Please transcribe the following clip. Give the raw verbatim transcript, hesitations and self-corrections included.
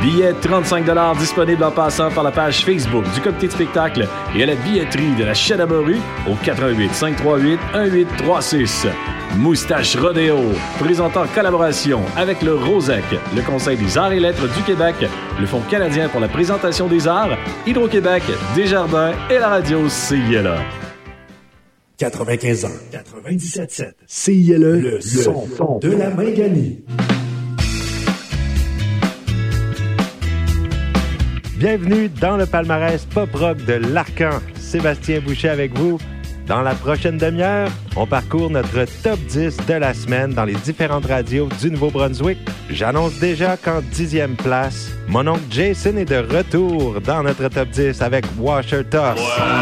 Billets trente-cinq dollars disponibles en passant par la page Facebook du comité de spectacle et à la billetterie de la Chadabaru au quatre un huit, cinq trois huit, un huit trois six. Moustache Rodéo, présentant en collaboration avec le ROSEC, le Conseil des arts et lettres du Québec, le Fonds canadien pour la présentation des arts, Hydro-Québec, Desjardins et la radio C I L A. quatre-vingt-quinze ans, quatre-vingt-dix-sept sept. C I L E, le, le son, son de la Mingani. Bienvenue dans le palmarès pop-rock de l'Arcan. Sébastien Boucher avec vous. Dans la prochaine demi-heure, on parcourt notre top dix de la semaine dans les différentes radios du Nouveau-Brunswick. J'annonce déjà qu'en dixième place, mon oncle Jason est de retour dans notre top dix avec Washer Toss. Ouais.